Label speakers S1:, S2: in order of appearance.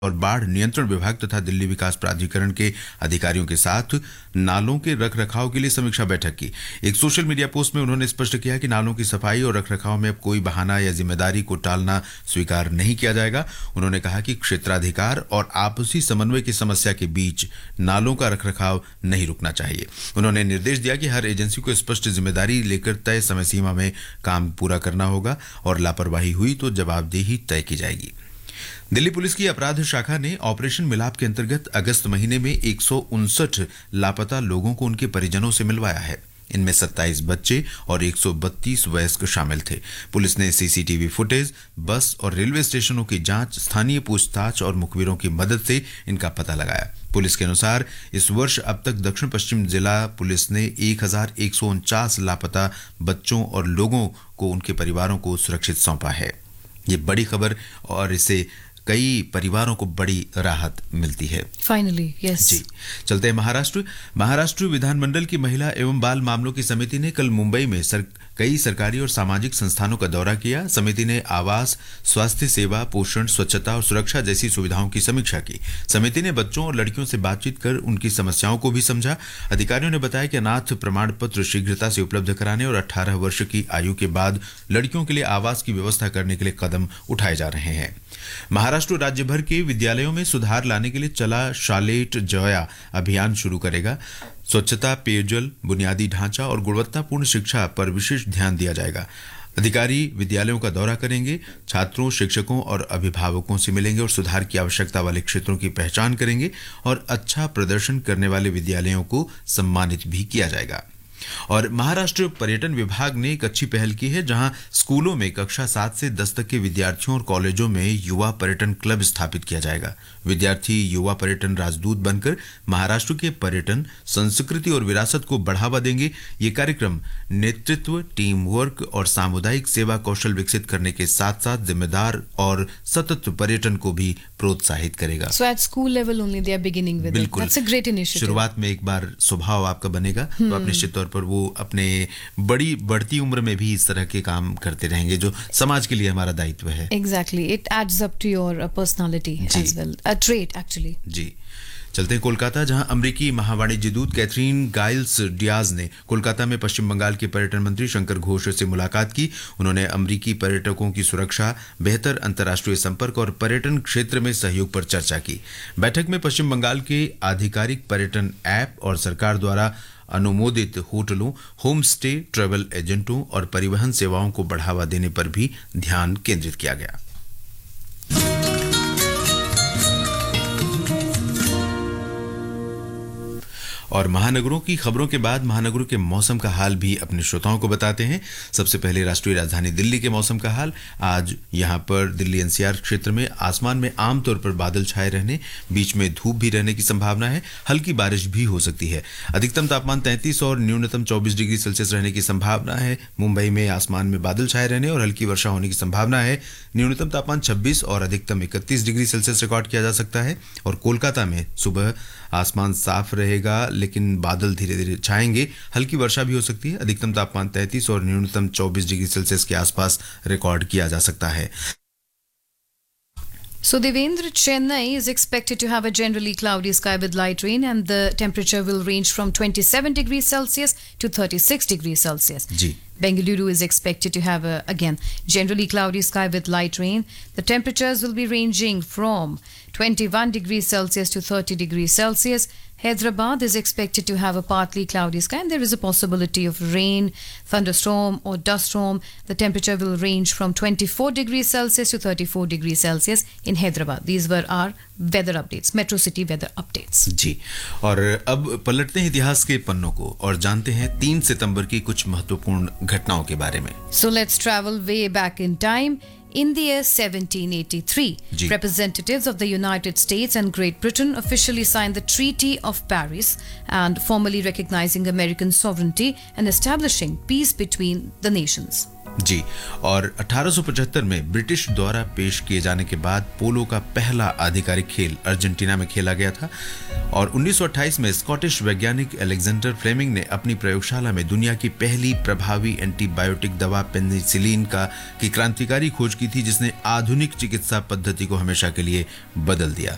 S1: और बाढ़ नियंत्रण विभाग तथा दिल्ली विकास प्राधिकरण के अधिकारियों के साथ नालों के रखरखाव के लिए समीक्षा बैठक की। एक सोशल मीडिया पोस्ट में उन्होंने स्पष्ट किया कि नालों की सफाई और रखरखाव में अब कोई बहाना या जिम्मेदारी को टालना स्वीकार नहीं किया जाएगा। उन्होंने कहा कि क्षेत्राधिकार और आपसी समन्वय की समस्या के बीच नालों का रखरखाव नहीं रुकना चाहिए। उन्होंने निर्देश दिया कि हर एजेंसी को स्पष्ट जिम्मेदारी लेकर तय समय सीमा में काम पूरा करना होगा और लापरवाही हुई तो जवाबदेही तय की जाएगी। दिल्ली पुलिस की अपराध शाखा ने ऑपरेशन मिलाप के अंतर्गत अगस्त महीने में 159 लापता लोगों को उनके परिजनों से मिलवाया है। इनमें 27 बच्चे और 132 वयस्क शामिल थे। पुलिस ने सीसीटीवी फुटेज, बस और रेलवे स्टेशनों की जांच, स्थानीय पूछताछ और मुखबिरों की मदद से इनका पता लगाया। पुलिस के अनुसार इस वर्ष अब तक दक्षिण पश्चिम जिला पुलिस ने 1149 लापता बच्चों और लोगों को उनके परिवारों को सुरक्षित सौंपा है। ये बड़ी खबर और इससे कई परिवारों को बड़ी राहत मिलती है।
S2: फाइनली यस
S1: जी, चलते हैं महाराष्ट्र विधानमंडल की महिला एवं बाल मामलों की समिति ने कल मुंबई में कई सरकारी और सामाजिक संस्थानों का दौरा किया। समिति ने आवास, स्वास्थ्य सेवा, पोषण, स्वच्छता और सुरक्षा जैसी सुविधाओं की समीक्षा की। समिति ने बच्चों और लड़कियों से बातचीत कर उनकी समस्याओं को भी समझा। अधिकारियों ने बताया कि अनाथ प्रमाण पत्र शीघ्रता से उपलब्ध कराने और 18 वर्ष की आयु के बाद लड़कियों के लिए आवास की व्यवस्था करने के लिए कदम उठाए जा रहे हैं। महाराष्ट्र राज्य भर के विद्यालयों में सुधार लाने के लिए चला शालेट जया अभियान शुरू करेगा। स्वच्छता, पेयजल, बुनियादी ढांचा और गुणवत्तापूर्ण शिक्षा पर विशेष ध्यान दिया जाएगा। अधिकारी विद्यालयों का दौरा करेंगे, छात्रों, शिक्षकों और अभिभावकों से मिलेंगे और सुधार की आवश्यकता वाले क्षेत्रों की पहचान करेंगे और अच्छा प्रदर्शन करने वाले विद्यालयों को सम्मानित भी किया जाएगा। और महाराष्ट्र पर्यटन विभाग ने एक अच्छी पहल की है, जहां स्कूलों में कक्षा 7 से 10 तक के विद्यार्थियों और कॉलेजों में युवा पर्यटन क्लब स्थापित किया जाएगा। विद्यार्थी युवा पर्यटन राजदूत बनकर महाराष्ट्र के पर्यटन, संस्कृति और विरासत को बढ़ावा देंगे। ये कार्यक्रम नेतृत्व, टीम वर्क और सामुदायिक सेवा कौशल विकसित करने के साथ साथ जिम्मेदार और सतत पर्यटन को भी प्रोत्साहित करेगा।
S2: So at school level only they are beginning with it. That's a great initiative.
S1: शुरुआत में एक बार स्वभाव आपका बनेगा तो आप निश्चित तौर पर वो अपने बढ़ती उम्र में भी इस तरह के काम करते रहेंगे जो समाज के लिए हमारा दायित्व है।
S2: Exactly. It adds up to your personality as well. A trait actually.
S1: जी, चलते हैं कोलकाता, जहां अमेरिकी महावाणिज्य दूत कैथरीन गाइल्स डियाज ने कोलकाता में पश्चिम बंगाल के पर्यटन मंत्री शंकर घोष से मुलाकात की। उन्होंने अमेरिकी पर्यटकों की सुरक्षा, बेहतर अंतर्राष्ट्रीय संपर्क और पर्यटन क्षेत्र में सहयोग पर चर्चा की। बैठक में पश्चिम बंगाल के आधिकारिक पर्यटन ऐप और सरकार द्वारा अनुमोदित होटलों, होम स्टे, ट्रैवल एजेंटों और परिवहन सेवाओं को बढ़ावा देने पर भी ध्यान केंद्रित किया गया। और महानगरों की खबरों के बाद महानगरों के मौसम का हाल भी अपने श्रोताओं को बताते हैं। सबसे पहले राष्ट्रीय राजधानी दिल्ली के मौसम का हाल। आज यहां पर दिल्ली एनसीआर क्षेत्र में आसमान में आमतौर पर बादल छाए रहने, बीच में धूप भी रहने की संभावना है। हल्की बारिश भी हो सकती है। अधिकतम तापमान 33 और न्यूनतम 24 डिग्री सेल्सियस रहने की संभावना है। मुंबई में आसमान में बादल छाए रहने और हल्की वर्षा होने की संभावना है। न्यूनतम तापमान 26 और अधिकतम 31 डिग्री सेल्सियस रिकॉर्ड किया जा सकता है। और कोलकाता में सुबह आसमान साफ रहेगा लेकिन बादल धीरे धीरे छाएंगे। हल्की वर्षा भी हो सकती है। अधिकतम तापमान 33 और न्यूनतम 24 डिग्री सेल्सियस के आसपास रिकॉर्ड किया जा सकता है।
S2: So Devendra, Chennai is expected to have a generally cloudy sky with light rain and the temperature will range from 27 degrees Celsius to 36 degrees Celsius.
S1: Ji,
S2: Bengaluru is expected to have again generally cloudy sky with light rain. The temperatures will be ranging from 21 degrees Celsius to 30 degrees Celsius. Hyderabad is expected to have a partly cloudy sky and there is a possibility of rain, thunderstorm or dust storm. The temperature will range from 24 degrees Celsius to 34 degrees Celsius in Hyderabad. These were our weather updates, Metro City weather updates.
S1: जी, और अब पलटते हैं इतिहास के पन्नों को और जानते हैं 3 सितंबर की कुछ महत्वपूर्ण घटनाओं के बारे में।
S2: So let's travel way back in time. In the year 1783, representatives of the United States and Great Britain officially signed the Treaty of Paris and formally recognizing American sovereignty and establishing peace between the nations.
S1: जी, और 1875 में British द्वारा पेश किए जाने के बाद पोलो का पहला आधिकारिक खेल अर्जेंटीना में खेला गया था। और 1928 में स्कॉटिश वैज्ञानिक अलेक्जेंडर फ्लेमिंग ने अपनी प्रयोगशाला में दुनिया की पहली प्रभावी एंटीबायोटिक दवा पेनिसिलिन की क्रांतिकारी खोज की थी, जिसने आधुनिक चिकित्सा पद्धति को हमेशा के लिए बदल दिया।